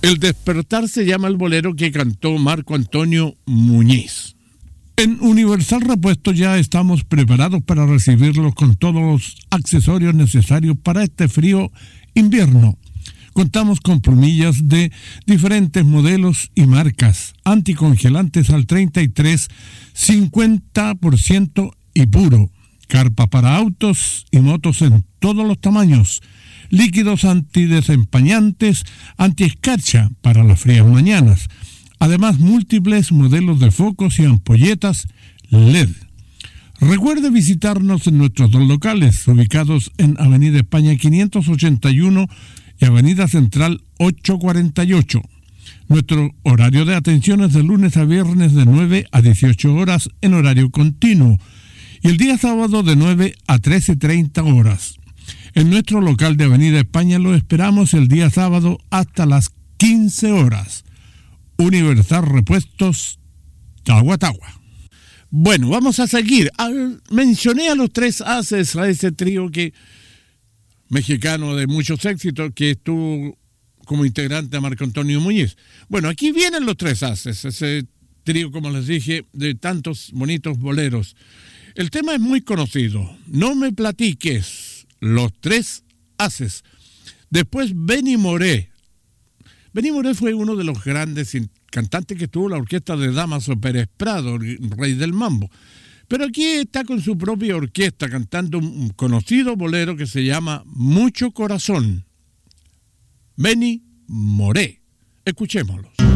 El despertar se llama el bolero que cantó Marco Antonio Muñiz. En Universal Repuestos ya estamos preparados para recibirlos con todos los accesorios necesarios para este frío invierno. Contamos con plumillas de diferentes modelos y marcas, anticongelantes al 33, 50% y puro, carpa para autos y motos en todos los tamaños, líquidos antidesempañantes, antiescarcha para las frías mañanas. Además, múltiples modelos de focos y ampolletas LED. Recuerde visitarnos en nuestros dos locales, ubicados en Avenida España 581 y Avenida Central 848. Nuestro horario de atención es de lunes a viernes de 9 a 18 horas en horario continuo y el día sábado de 9 a 13:30 horas. En nuestro local de Avenida España lo esperamos el día sábado hasta las 15 horas. Universal Repuestos, Tagua Tagua. Bueno, vamos a seguir. Mencioné a los tres haces, a ese trío mexicano de muchos éxitos que estuvo como integrante a Marco Antonio Muñiz. Bueno, aquí vienen los tres haces, ese trío, como les dije, de tantos bonitos boleros. El tema es muy conocido. No me platiques, los tres haces. Después Benny Moré. Benny Moré fue uno de los grandes cantantes que tuvo la orquesta de Dámaso Pérez Prado, el rey del mambo. Pero aquí está con su propia orquesta cantando un conocido bolero que se llama Mucho Corazón. Benny Moré. Escuchémoslos.